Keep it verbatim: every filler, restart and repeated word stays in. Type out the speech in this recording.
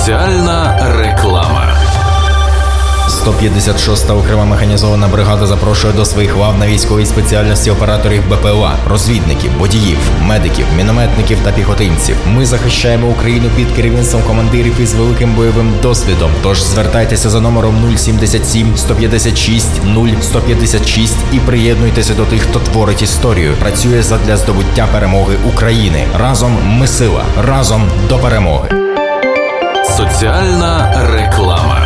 Соціальна реклама. сто п'ятдесят шоста окрема механізована бригада запрошує до своїх лав на військовій спеціальності операторів БПЛА, розвідників, водіїв, медиків, мінометників та піхотинців. Ми захищаємо Україну під керівництвом командирів із великим бойовим досвідом. Тож звертайтеся за номером нуль сімдесят сім сто п'ятдесят шість нуль сто п'ятдесят шість і приєднуйтеся до тих, хто творить історію, працює задля здобуття перемоги України. Разом ми сила, разом до перемоги. Соціальна реклама.